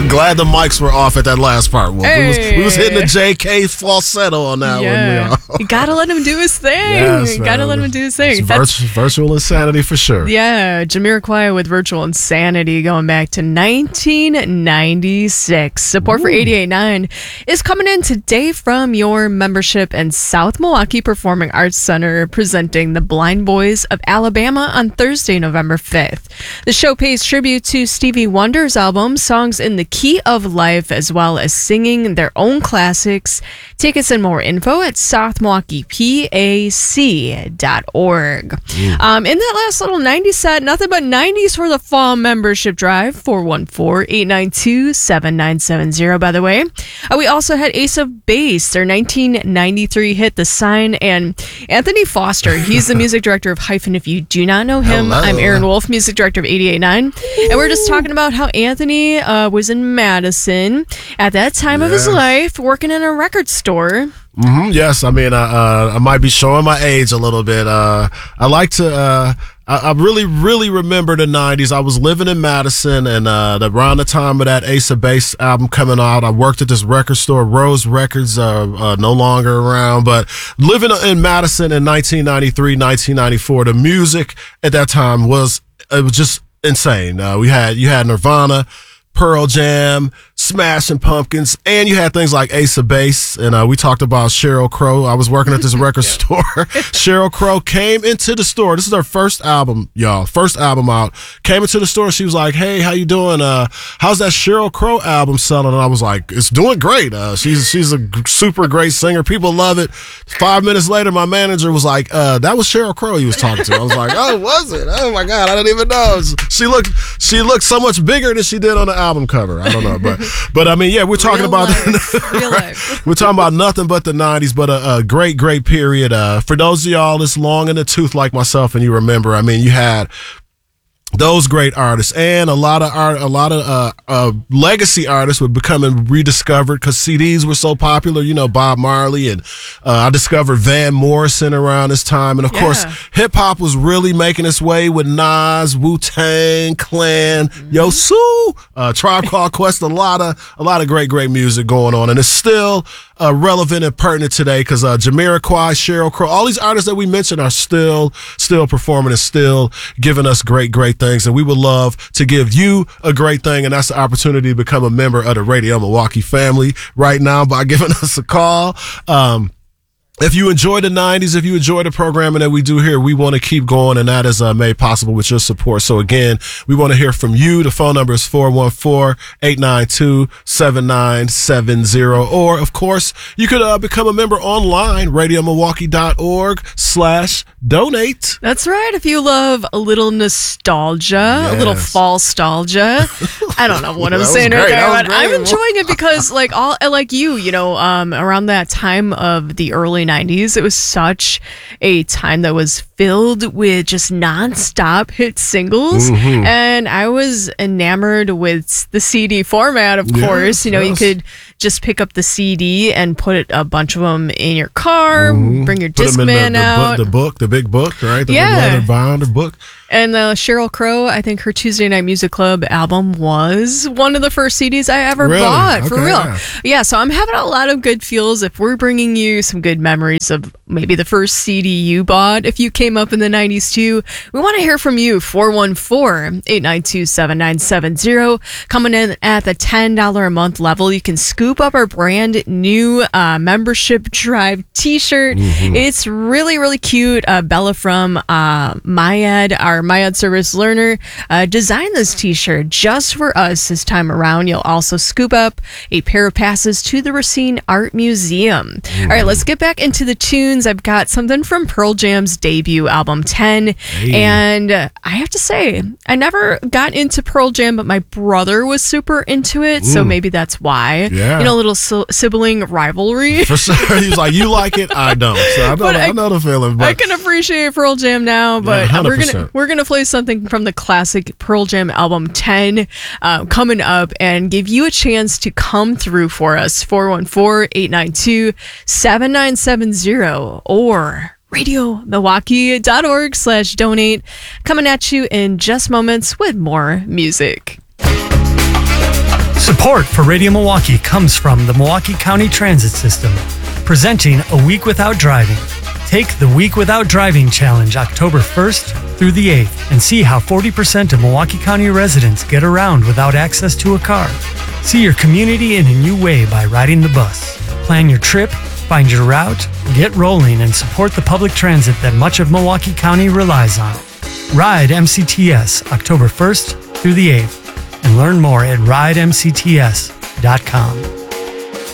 Glad the mics were off at that last part. Wolf. Hey. We was hitting the JK falsetto on that one. You gotta let him do his thing. Yes, You gotta man. let him do his thing. That's virtual insanity for sure. Yeah, Jamiroquai with Virtual Insanity going back to 1996. Support for 88.9 is coming in today from your membership in South Milwaukee Performing Arts Center, presenting the Blind Boys of Alabama on Thursday, November 5th. The show pays tribute to Stevie Wonder's album, Songs in the Key of Life, as well as singing their own classics. Tickets and more info at southmilwaukeepac.org. In that last little 90s set, nothing but 90s for the fall membership drive, 414-892-7970, by the way. We also had Ace of Base, their 1993 hit The Sign, and Anthony Foster. He's the music director of Hyphen. If you do not know him, Hello. I'm Aaron Wolf, music director of 88.9. And we're just talking about how Anthony was in Madison at that time of his life, working in a record store. Yes, I mean, I might be showing my age a little bit. I like to. I really remember the 90s. I was living in Madison, and around the time of that Ace of Base album coming out, I worked at this record store, Rose Records, no longer around. But living in Madison in 1993, 1994, the music at that time was just insane. You had Nirvana, Pearl Jam, Smashing Pumpkins, and you had things like Ace of Base, and we talked about Sheryl Crow. I was working at this record store. Sheryl Crow came into the store. This is her first album, y'all. First album out. Came into the store. She was like, "Hey, how you doing? How's that Sheryl Crow album selling?" And I was like, "It's doing great. She's a super great singer. People love it." 5 minutes later, my manager was like, "That was Sheryl Crow you was talking to." I was like, "Oh, was it? Oh my God, I didn't even know." She looked so much bigger than she did on the album cover. I don't know, but I mean, yeah, we're talking Real about Real life. we're talking about nothing but the 90s, but a great period. For those of y'all that's long in the tooth like myself, and you remember, I mean, you had those great artists, and a lot of legacy artists were becoming rediscovered because CDs were so popular. You know, Bob Marley, and I discovered Van Morrison around this time, and of course, hip hop was really making its way with Nas, Wu-Tang Clan, Yosu, Tribe Called Quest. A lot of great music going on, and it's still relevant and pertinent today because Jamiroquai, Sheryl Crow, all these artists that we mentioned are still performing and still giving us great things. And we would love to give you a great thing, and that's the opportunity to become a member of the Radio Milwaukee family right now by giving us a call. If you enjoy the 90s, if you enjoy the programming that we do here, we want to keep going, and that is made possible with your support. So again, we want to hear from you. The phone number is 414-892-7970. Or, of course, you could become a member online, radiomilwaukee.org/donate. That's right. If you love a little nostalgia, a little fall-stalgia. I don't know what I'm saying right there, but I'm enjoying it because, like you, around that time of the early 90s, it was such a time that was filled with just nonstop hit singles, and I was enamored with the CD format. Of course, you could just pick up the CD and put a bunch of them in your car, bring your Discman out, the big book, right? The Yeah. leather bound book. And Sheryl Crow, I think her Tuesday Night Music Club album was one of the first CDs I ever bought, for real. Yeah, so I'm having a lot of good feels. If we're bringing you some good memories of maybe the first CD you bought, if you came up in the 90s too, we want to hear from you. 414-892-7970. Coming in at the $10 a month level, you can scoop up our brand new membership drive t-shirt. It's really cute. Bella from MyEd, our MyEd service learner, designed this t-shirt just for us this time around. You'll also scoop up a pair of passes to the Racine Art Museum. All right, let's get back into the tunes. I've got something from Pearl Jam's debut album 10, and I have to say, I never got into Pearl Jam, but my brother was super into it, so maybe that's why. Yeah. A little sibling rivalry. For sure. He's like, you like it, I don't. So I know the feeling. But I can appreciate Pearl Jam now, but 100%. we're gonna play something from the classic Pearl Jam album 10 coming up and give you a chance to come through for us. 414-892-7970 or radiomilwaukee.org/donate. Coming at you in just moments with more music. Support for Radio Milwaukee comes from the Milwaukee County Transit System, presenting A Week Without Driving. Take the Week Without Driving Challenge October 1st through the 8th and see how 40% of Milwaukee County residents get around without access to a car. See your community in a new way by riding the bus. Plan your trip, find your route, get rolling, and support the public transit that much of Milwaukee County relies on. Ride MCTS October 1st through the 8th and learn more at ridemcts.com.